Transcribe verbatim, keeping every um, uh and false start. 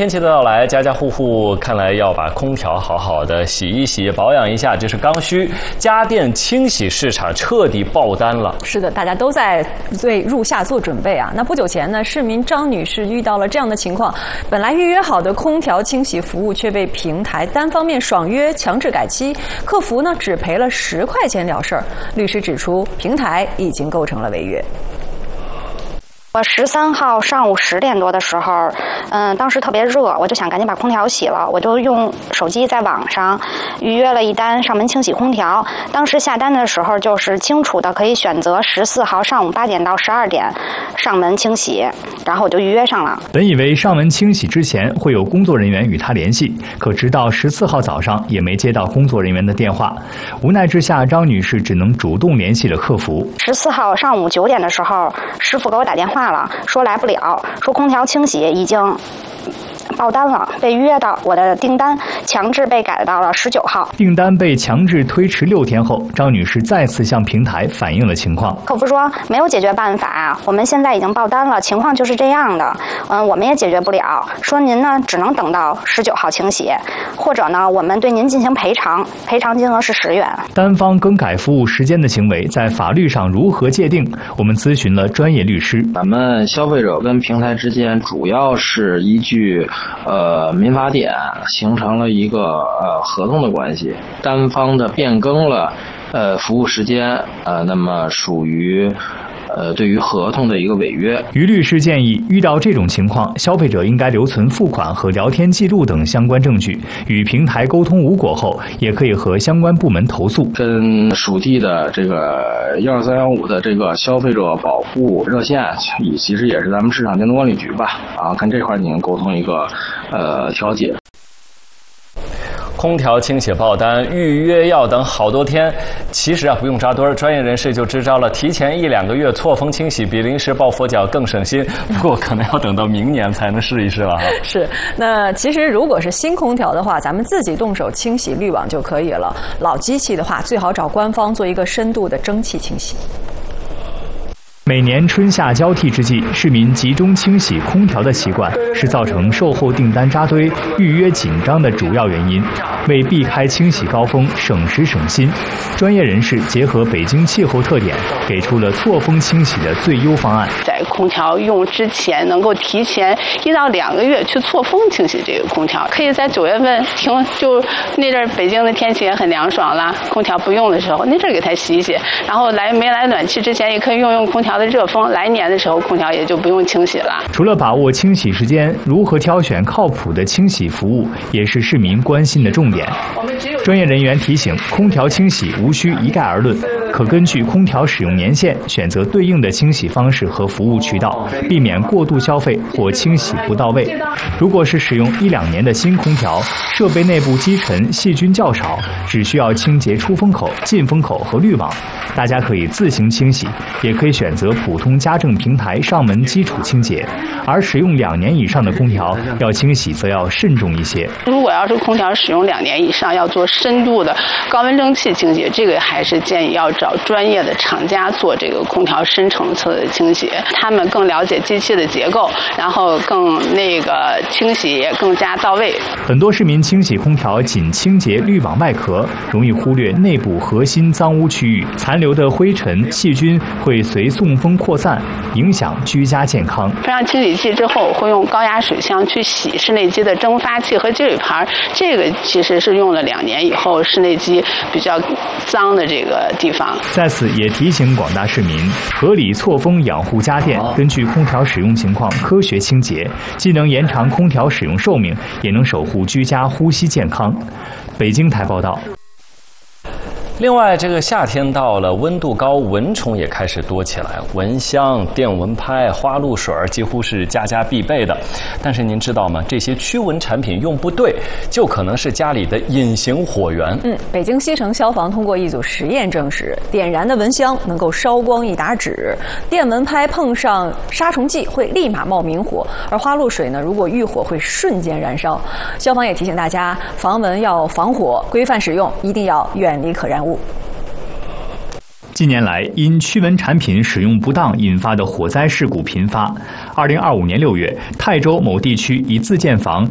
天气的到来，家家户户看来要把空调好好的洗一洗、保养一下，这是刚需。家电清洗市场彻底爆单了。 是的，大家都在为入夏做准备啊。那不久前呢，市民张女士遇到了这样的情况，本来预约好的空调清洗服务却被平台单方面爽约、强制改期，客服呢只赔了十块钱了事儿。律师指出，平台已经构成了违约。 我十三号上午十点多的时候，嗯，当时特别热，我就想赶紧把空调洗了，我就用手机在网上预约了一单上门清洗空调。当时下单的时候就是清楚的可以选择十四号上午八点到十二点上门清洗，然后我就预约上了。 本以为上门清洗之前会有工作人员与他联系，可直到十四号早上也没接到工作人员的电话。无奈之下，张女士只能主动联系了客服。 十四号上午九点的时候，师傅给我打电话了，说来不了，说空调清洗已经爆单了，被约到我的订单强制被改到了十九号。 订单被强制推迟六天后，张女士再次向平台反映了情况。 客服说没有解决办法，我们现在已经爆单了，情况就是这样的，嗯，我们也解决不了。说您呢只能等到十九号清洗，或者呢我们对您进行赔偿，赔偿金额是十元。 单方更改服务时间的行为在法律上如何界定？我们咨询了专业律师。 咱们消费者跟平台之间主要是依据呃民法典形成了一个呃合同的关系，单方的变更了呃服务时间，呃那么属于呃，对于合同的一个违约。 于律师建议，遇到这种情况，消费者应该留存付款和聊天记录等相关证据，与平台沟通无果后，也可以和相关部门投诉。 跟属地的这个幺二三幺五的这个消费者保护热线，其实也是咱们市场监督管理局吧，啊，跟这块进行沟通一个呃调解。 空调清洗爆单，预约要等好多天。其实啊，不用扎堆儿，专业人士就支招了。提前一两个月错峰清洗，比临时抱佛脚更省心。不过可能要等到明年才能试一试了哈。 是，那其实如果是新空调的话，咱们自己动手清洗滤网就可以了。老机器的话，最好找官方做一个深度的蒸汽清洗。 每年春夏交替之际，市民集中清洗空调的习惯是造成售后订单扎堆、预约紧张的主要原因。为避开清洗高峰，省时省心，专业人士结合北京气候特点，给出了错峰清洗的最优方案。 在空调用之前，能够提前一到两个月去错峰清洗这个空调，可以在九月份停，就那阵儿北京的天气也很凉爽了，空调不用的时候，那阵儿给它洗一洗，然后来没来暖气之前，也可以用用空调的热风，来年的时候空调也就不用清洗了。 除了把握清洗时间，如何挑选靠谱的清洗服务，也是市民关心的重点。专业人员提醒，空调清洗无需一概而论，可根据空调使用年限选择对应的清洗方式和服务渠道，避免过度消费或清洗不到位。如果是使用一两年的新空调，设备内部积尘细菌较少，只需要清洁出风口、进风口和滤网，大家可以自行清洗，也可以选择普通家政平台上门基础清洁。而使用两年以上的空调，要清洗则要慎重一些。 如果要是空调使用两年以上，要做深度的高温蒸汽清洗，这个还是建议要找专业的厂家做这个空调深层次的清洗，他们更了解机器的结构，然后更那个清洗也更加到位。 很多市民清洗空调仅清洁滤网外壳，容易忽略内部核心脏污区域，残留的灰尘、细菌会随送风扩散，影响居家健康。 装上清洗器之后，会用高压水枪去洗室内机的蒸发器和积水盘，这个其实是用了两年以后室内机比较脏的这个地方。 在此也提醒广大市民，合理错峰养护家电，根据空调使用情况科学清洁，既能延长空调使用寿命，也能守护居家呼吸健康。北京台报道。 另外，这个夏天到了，温度高，蚊虫也开始多起来。蚊香、电蚊拍、花露水几乎是家家必备的。但是您知道吗？这些驱蚊产品用不对，就可能是家里的隐形火源。 嗯，北京西城消防通过一组实验证实，点燃的蚊香能够烧光一沓纸，电蚊拍碰上杀虫剂会立马冒明火，而花露水呢，如果遇火会瞬间燃烧。消防也提醒大家，防蚊要防火，规范使用，一定要远离可燃物。 近年来，因驱蚊产品使用不当引发的火灾事故频发。二零二五年六月，泰州某地区一自建房